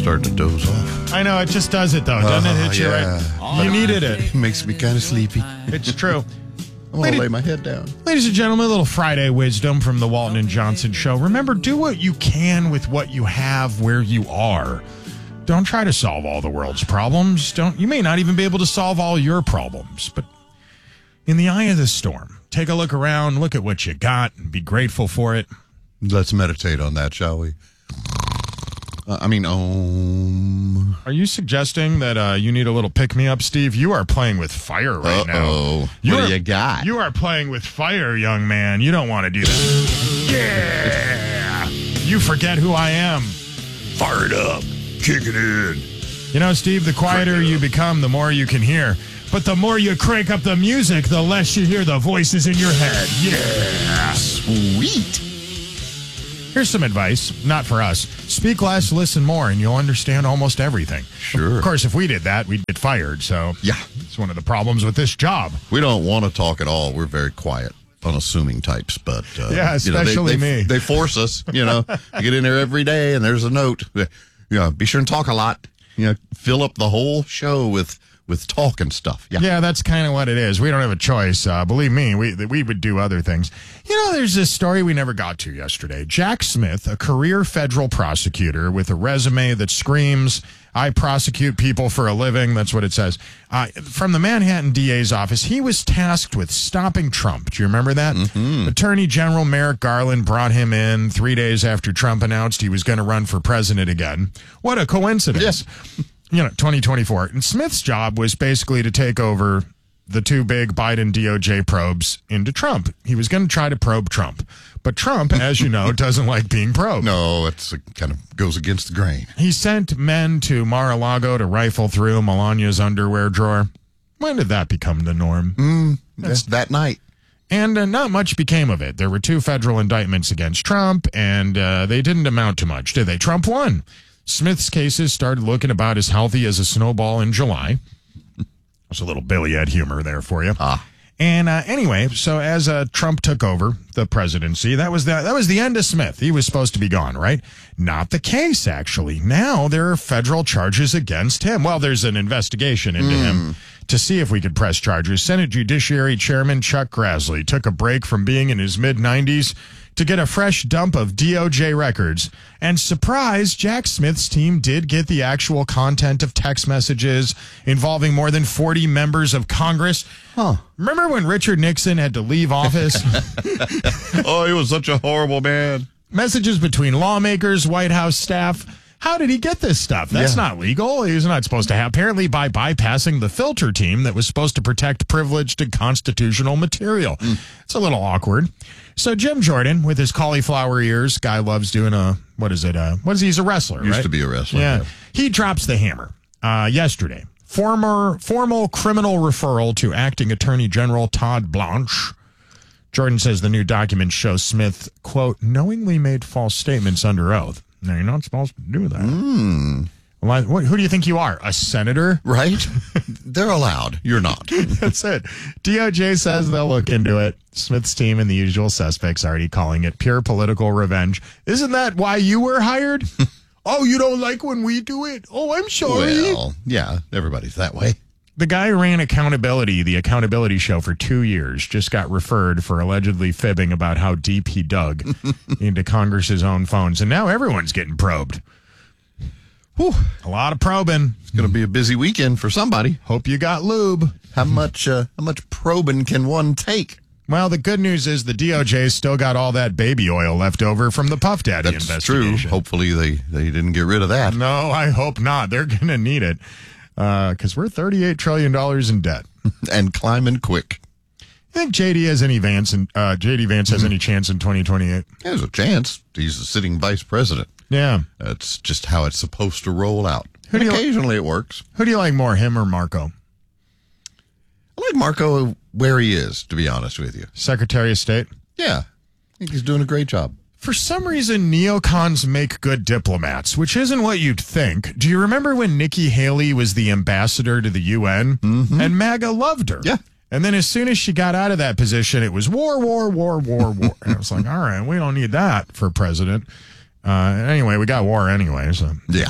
starting to doze off. I know, it just does it, though. Doesn't it hit you right? You needed it. Makes me kind of sleepy. It's true. I'm going to lay my head down. Ladies and gentlemen, a little Friday wisdom from the Walton and Johnson Show. Remember, do what you can with what you have where you are. Don't try to solve all the world's problems. You may not even be able to solve all your problems. But in the eye of the storm, take a look around, look at what you got, and be grateful for it. Let's meditate on that, shall we? Are you suggesting that you need a little pick-me-up, Steve? You are playing with fire right now. What do you got? You are playing with fire, young man. You don't want to do that. Yeah! You forget who I am. Fire it up. Kick it in. You know, Steve, the quieter you become, the more you can hear. But the more you crank up the music, the less you hear the voices in your head. Yeah! Sweet. Here's some advice, not for us. Speak less, listen more, and you'll understand almost everything. Sure. Of course, if we did that, we'd get fired. So yeah, it's one of the problems with this job. We don't want to talk at all. We're very quiet, unassuming types. But yeah, especially me. They force us. You get in there every day, and there's a note. Be sure and talk a lot. Fill up the whole show with talk and stuff. Yeah, that's kind of what it is. We don't have a choice. Believe me, we would do other things. There's this story we never got to yesterday. Jack Smith, a career federal prosecutor with a resume that screams, I prosecute people for a living. That's what it says. From the Manhattan DA's office, he was tasked with stopping Trump. Do you remember that? Mm-hmm. Attorney General Merrick Garland brought him in 3 days after Trump announced he was going to run for president again. What a coincidence. Yes. 2024. And Smith's job was basically to take over the two big Biden DOJ probes into Trump. He was going to try to probe Trump. But Trump, as you know, doesn't like being probed. No, it kind of goes against the grain. He sent men to Mar-a-Lago to rifle through Melania's underwear drawer. When did that become the norm? That's that night. And not much became of it. There were 2 federal indictments against Trump, and they didn't amount to much, did they? Trump won. Smith's cases started looking about as healthy as a snowball in July. There's a little Billy Ed humor there for you. And anyway, so as Trump took over the presidency, that was the end of Smith. He was supposed to be gone, right? Not the case, actually. Now there are federal charges against him. Well, there's an investigation into him to see if we could press charges. Senate Judiciary Chairman Chuck Grassley took a break from being in his mid-90s to get a fresh dump of DOJ records. And surprise, Jack Smith's team did get the actual content of text messages involving more than 40 members of Congress. Remember when Richard Nixon had to leave office? Oh, he was such a horrible man. Messages between lawmakers, White House staff. How did he get this stuff? That's not legal. He's not supposed to have. Apparently by bypassing the filter team that was supposed to protect privileged and constitutional material. It's a little awkward. So Jim Jordan, with his cauliflower ears, guy loves doing he's a wrestler, right? Used to be a wrestler. Yeah. He drops the hammer yesterday. Formal criminal referral to acting Attorney General Todd Blanche. Jordan says the new documents show Smith, quote, knowingly made false statements under oath. No, you're not supposed to do that. Well, who do you think you are? A senator? Right? They're allowed. You're not. That's it. DOJ says they'll look into it. Smith's team and the usual suspects already calling it pure political revenge. Isn't that why you were hired? Oh, you don't like when we do it? Oh, I'm sorry. Well, yeah, everybody's that way. The guy who ran the accountability show for 2 years, just got referred for allegedly fibbing about how deep he dug into Congress's own phones. And now everyone's getting probed. Whew, a lot of probing. It's going to be a busy weekend for somebody. Hope you got lube. How much probing can one take? Well, the good news is the DOJ still got all that baby oil left over from the Puff Daddy investigation. That's true. Hopefully they didn't get rid of that. No, I hope not. They're going to need it because we're $38 trillion in debt. And climbing quick. You think JD has any JD Vance has any chance in 2028? There's a chance. He's the sitting vice president. Yeah. That's just how it's supposed to roll out. Occasionally it works. Who do you like more, him or Marco? I like Marco where he is, to be honest with you. Secretary of State? Yeah. I think he's doing a great job. For some reason, neocons make good diplomats, which isn't what you'd think. Do you remember when Nikki Haley was the ambassador to the UN? Mm-hmm. And MAGA loved her. Yeah. And then as soon as she got out of that position, it was war, war, war, war, war. And I was like, all right, we don't need that for president. Anyway, we got war anyway. So yeah.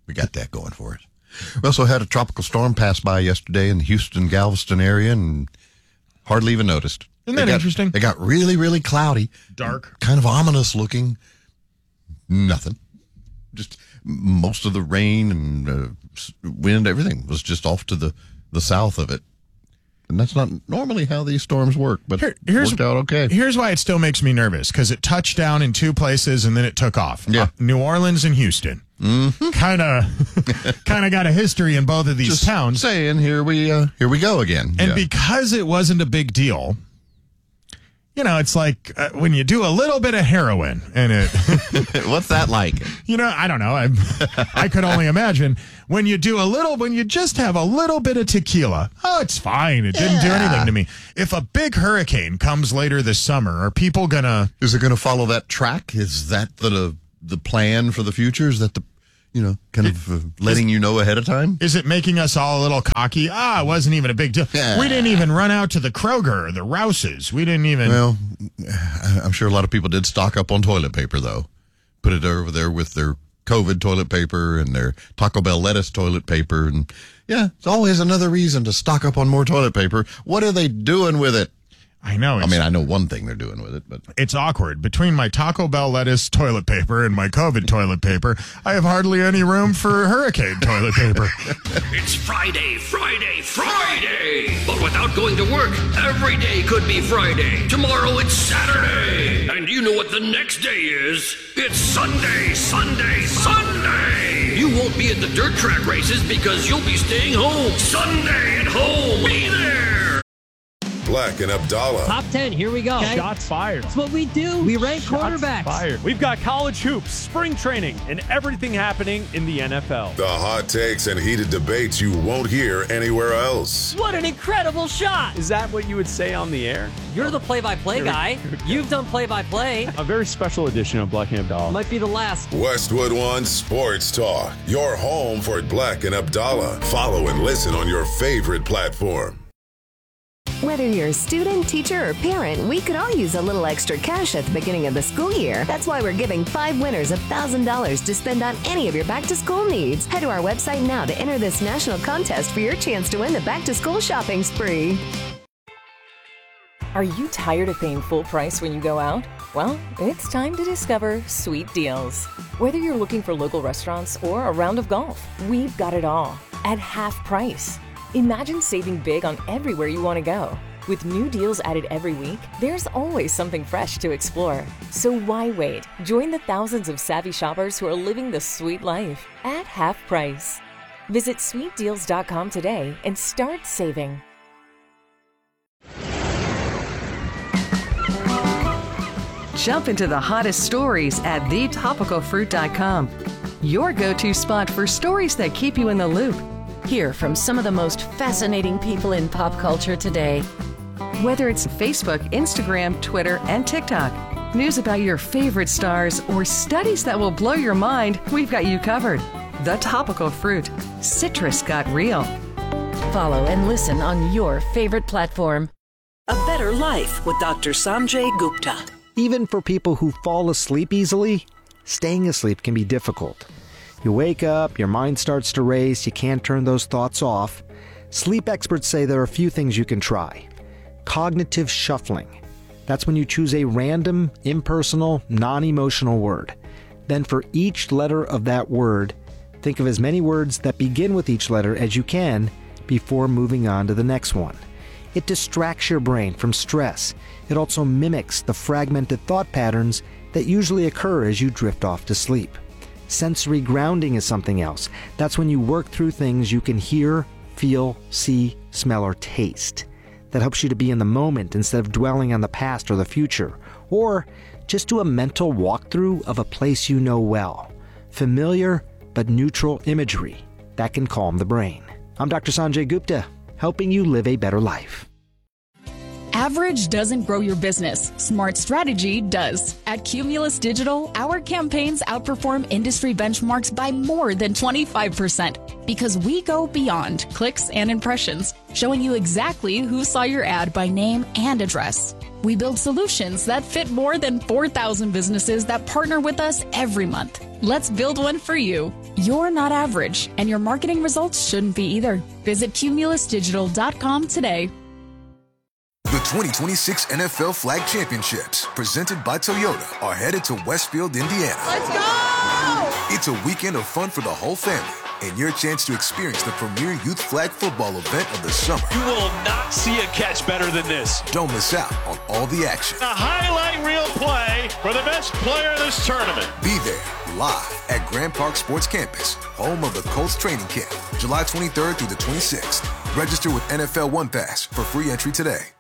We got that going for us. We also had a tropical storm pass by yesterday in the Houston, Galveston area and hardly even noticed. Isn't that interesting? It got really, really cloudy. Dark. Kind of ominous looking. Nothing. Just most of the rain and wind, everything was just off to the south of it. And that's not normally how these storms work, but here's worked out okay. Here's why it still makes me nervous, because it touched down in two places and then it took off. Yeah. New Orleans and Houston. Mm-hmm. Kind of got a history in both of these Just towns. Saying, here we go again. And because it wasn't a big deal, it's like when you do a little bit of heroin and it... What's that like? I don't know. I could only imagine when you just have a little bit of tequila. Oh, it's fine. It didn't do anything to me. If a big hurricane comes later this summer, are people gonna... Is it going to follow that track? Is that the plan for the future? Is that letting you know ahead of time? Is it making us all a little cocky? It wasn't even a big deal. Yeah. We didn't even run out to the Kroger or the Rouse's. We didn't even... Well, I'm sure a lot of people did stock up on toilet paper, though. Put it over there with their COVID toilet paper and their Taco Bell lettuce toilet paper. And it's always another reason to stock up on more toilet paper. What are they doing with it? I know. I know one thing they're doing with it, but it's awkward. Between my Taco Bell lettuce toilet paper and my COVID toilet paper, I have hardly any room for hurricane toilet paper. It's Friday. But without going to work, every day could be Friday. Tomorrow it's Saturday. And you know what the next day is? It's Sunday. You won't be at the dirt track races because you'll be staying home. Sunday at home. Be there. Black and Abdallah. Top 10, here we go. Okay. Shots fired. That's what we do. We rank quarterbacks. Fired. We've got college hoops, spring training, and everything happening in the NFL. The hot takes and heated debates you won't hear anywhere else. What an incredible shot. Is that what you would say on the air? You're the play-by-play guy. You've done play-by-play. A very special edition of Black and Abdallah. Might be the last. Westwood One Sports Talk. Your home for Black and Abdallah. Follow and listen on your favorite platform. Whether you're a student, teacher, or parent, we could all use a little extra cash at the beginning of the school year. That's why we're giving 5 winners $1,000 to spend on any of your back-to-school needs. Head to our website now to enter this national contest for your chance to win the back-to-school shopping spree. Are you tired of paying full price when you go out? Well, it's time to discover Sweet Deals. Whether you're looking for local restaurants or a round of golf, we've got it all at half price. Imagine saving big on everywhere you want to go. With new deals added every week, there's always something fresh to explore. So why wait? Join the thousands of savvy shoppers who are living the sweet life at half price. Visit sweetdeals.com today and start saving. Jump into the hottest stories at thetopicalfruit.com. Your go-to spot for stories that keep you in the loop. Hear from some of the most fascinating people in pop culture today. Whether it's Facebook, Instagram, Twitter, and TikTok, news about your favorite stars, or studies that will blow your mind, we've got you covered. The Topical Fruit. Citrus got real. Follow and listen on your favorite platform. A Better Life with Dr. Sanjay Gupta. Even for people who fall asleep easily, staying asleep can be difficult. You wake up, your mind starts to race, you can't turn those thoughts off. Sleep experts say there are a few things you can try. Cognitive shuffling. That's when you choose a random, impersonal, non-emotional word. Then for each letter of that word, think of as many words that begin with each letter as you can before moving on to the next one. It distracts your brain from stress. It also mimics the fragmented thought patterns that usually occur as you drift off to sleep. Sensory grounding is something else. That's when you work through things you can hear, feel, see, smell, or taste. That helps you to be in the moment instead of dwelling on the past or the future. Or just do a mental walkthrough of a place you know well. Familiar but neutral imagery. That can calm the brain. I'm Dr. Sanjay Gupta, helping you live a better life. Average doesn't grow your business. Smart strategy does. At Cumulus Digital, our campaigns outperform industry benchmarks by more than 25% because we go beyond clicks and impressions, showing you exactly who saw your ad by name and address. We build solutions that fit more than 4,000 businesses that partner with us every month. Let's build one for you. You're not average, and your marketing results shouldn't be either. Visit cumulusdigital.com today. The 2026 NFL Flag Championships, presented by Toyota, are headed to Westfield, Indiana. Let's go! It's a weekend of fun for the whole family, and your chance to experience the premier youth flag football event of the summer. You will not see a catch better than this. Don't miss out on all the action. A highlight reel play for the best player of this tournament. Be there live at Grand Park Sports Campus, home of the Colts training camp, July 23rd through the 26th. Register with NFL One Pass for free entry today.